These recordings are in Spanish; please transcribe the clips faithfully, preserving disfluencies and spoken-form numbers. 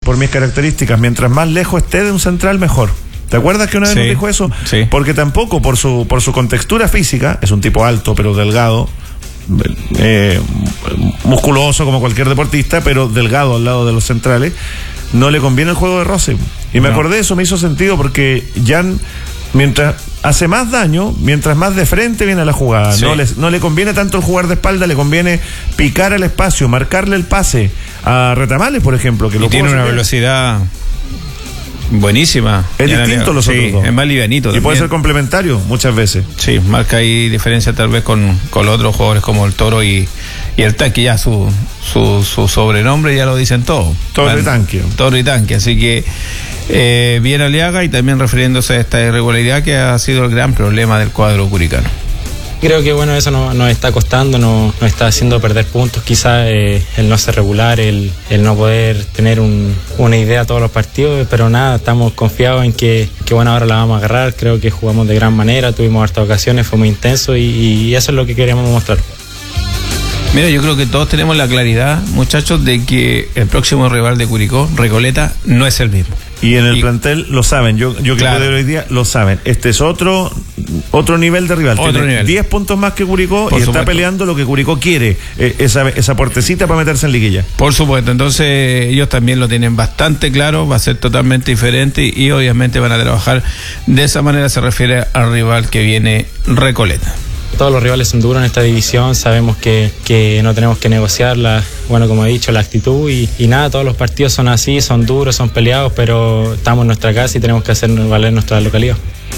por mis características, mientras más lejos esté de un central, mejor. ¿Te acuerdas que una vez sí, nos dijo eso? Sí. Porque tampoco por su por su contextura física, es un tipo alto pero delgado, eh, musculoso como cualquier deportista, pero delgado al lado de los centrales, no le conviene el juego de roce. Y me no. acordé de eso, me hizo sentido porque Jan, mientras hace más daño, mientras más de frente viene la jugada, sí. no, le, no le conviene tanto el jugar de espalda, le conviene picar al espacio, marcarle el pase a Retamales, por ejemplo, que y lo tiene una velocidad buenísima. Es distinto los sí, otros dos. Es más livianito. Y también puede ser complementario muchas veces. Sí, marca ahí diferencia tal vez con, con los otros jugadores como el Toro y, y el Tanque. Ya su, su, su sobrenombre ya lo dicen todos. Toro bueno, y Tanque. Toro y Tanque. Así que eh, bien Aliaga, y también refiriéndose a esta irregularidad que ha sido el gran problema del cuadro curicano. Creo que bueno, eso nos, nos está costando, nos, nos está haciendo perder puntos, quizás eh, el no ser regular, el, el no poder tener un, una idea todos los partidos, pero nada, estamos confiados en que, que bueno, ahora la vamos a agarrar. Creo que jugamos de gran manera, tuvimos hartas ocasiones, fue muy intenso y, y eso es lo que queríamos mostrar. Mira, yo creo que todos tenemos la claridad, muchachos, de que el próximo rival de Curicó, Recoleta, no es el mismo. Y en el y, plantel lo saben, yo, yo creo que de hoy día lo saben. Este es otro otro nivel de rival. Otro Tiene nivel. diez puntos más que Curicó. Por y supuesto. Está peleando lo que Curicó quiere, eh, esa, esa puertecita para meterse en liguilla. Por supuesto, entonces ellos también lo tienen bastante claro, va a ser totalmente diferente y, y obviamente van a trabajar de esa manera. Se refiere al rival que viene, Recoleta. Todos los rivales son duros en esta división, sabemos que, que no tenemos que negociar, la, bueno, como he dicho, la actitud y, y nada, todos los partidos son así, son duros, son peleados, pero estamos en nuestra casa y tenemos que hacer valer nuestra localidad.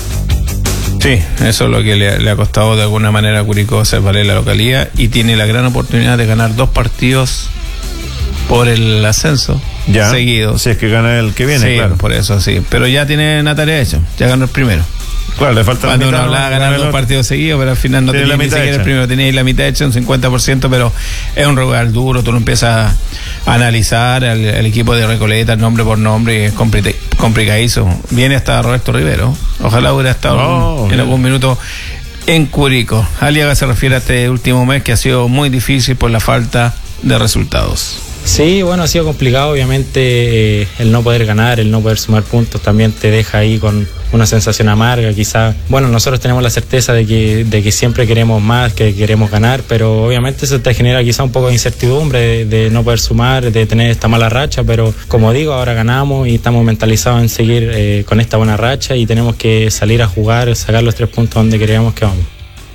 Sí, eso es lo que le, le ha costado de alguna manera a Curicó hacer valer la localidad y tiene la gran oportunidad de ganar dos partidos por el ascenso ya, seguidos. Si es que gana el que viene, sí, claro. Por eso sí, pero ya tiene una tarea hecha, ya ganó el primero. Claro, le falta cuando la mitad. Cuando uno hablaba de ganar dos partidos seguidos, pero al final no tenía ni siquiera el primero, teníais la mitad hecha, un cincuenta por ciento, pero es un rival duro, tú lo empiezas a analizar al, al equipo de Recoleta, nombre por nombre, y es complicadísimo. Viene hasta Roberto Rivero, ojalá hubiera estado oh, en, en algún minuto en Curicó. Aliaga se refiere a este último mes que ha sido muy difícil por la falta de resultados. Sí, bueno, ha sido complicado, obviamente eh, el no poder ganar, el no poder sumar puntos también te deja ahí con una sensación amarga, quizás. Bueno, nosotros tenemos la certeza de que, de que siempre queremos más, que queremos ganar, pero obviamente eso te genera quizá un poco de incertidumbre de, de no poder sumar, de tener esta mala racha, pero como digo, ahora ganamos y estamos mentalizados en seguir eh, con esta buena racha y tenemos que salir a jugar, sacar los tres puntos donde queríamos que vamos.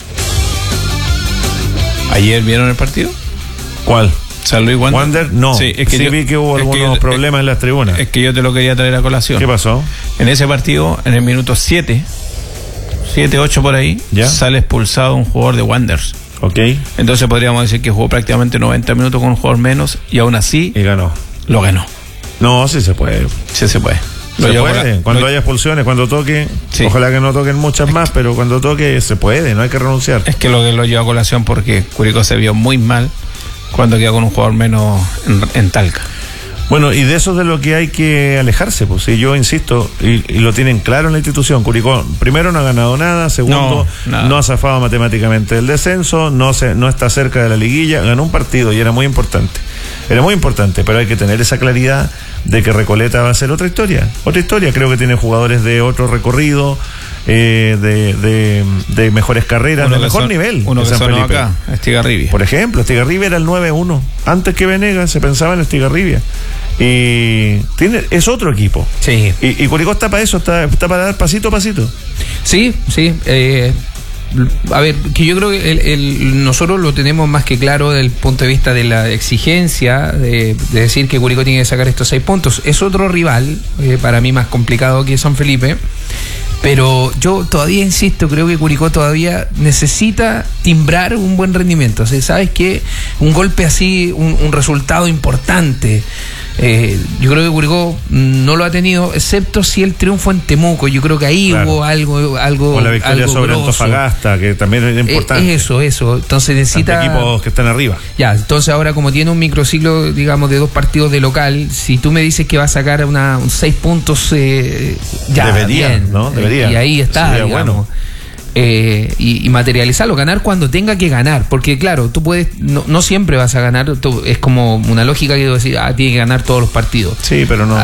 ¿Ayer vieron el partido? ¿Cuál? San Luis Wander. Wander, no. Sí, es que sí yo, vi que hubo algunos que yo, problemas es, en las tribunas. Es que yo te lo quería traer a colación. ¿Qué pasó? En ese partido, en el minuto siete, siete, ocho por ahí, ¿ya? Sale expulsado un jugador de Wanderers. Ok. Entonces podríamos decir que jugó prácticamente noventa minutos con un jugador menos y aún así... Y ganó. Lo ganó. No, sí se puede. Sí se puede. Se lo puede. La, cuando lo, haya expulsiones, cuando toque, sí. Ojalá que no toquen muchas más, pero cuando toque se puede, no hay que renunciar. Es que lo que lo lleva a colación porque Curicó se vio muy mal cuando queda con un jugador menos en, en Talca. Bueno, y de eso es de lo que hay que alejarse, pues, y yo insisto, y, y lo tienen claro en la institución. Curicó, primero, no ha ganado nada, segundo, no, no ha zafado matemáticamente el descenso, no se, no está cerca de la liguilla, ganó un partido y era muy importante, era muy importante, pero hay que tener esa claridad de que Recoleta va a ser otra historia, otra historia, creo que tiene jugadores de otro recorrido, eh, de, de, de mejores carreras, uno de mejor son, nivel. Uno que sonó acá, Estigarribia. Por ejemplo, Estigarribia era el nueve uno, antes que Venegas se pensaba en Estigarribia. Y tiene, es otro equipo. Sí. Y, y Curicó está para eso, está, está para dar pasito a pasito. Sí, sí. Eh, a ver, que yo creo que el, el, nosotros lo tenemos más que claro desde el punto de vista de la exigencia, de, de decir que Curicó tiene que sacar estos seis puntos. Es otro rival, eh, para mí más complicado que San Felipe. Pero yo todavía insisto, creo que Curicó todavía necesita timbrar un buen rendimiento. O sea, ¿sabes qué? Un golpe así, un, un resultado importante. Eh, yo creo que Curicó no lo ha tenido, excepto si el triunfo en Temuco. Yo creo que ahí claro. hubo algo, algo. O la victoria algo sobre grosso. Antofagasta, que también es importante. Eh, eso, eso. Entonces necesita. Tanto equipos que están arriba. Ya, entonces ahora, como tiene un microciclo, digamos, de dos partidos de local, si tú me dices que va a sacar una, un seis puntos, eh, ya. Debería, bien, ¿no? Debería. Y ahí está, sería digamos. Bueno. Eh, y, y materializarlo, ganar cuando tenga que ganar, porque claro, tú puedes, no, no siempre vas a ganar, tú, es como una lógica que yo decir, ah, tiene que ganar todos los partidos. Sí, pero no.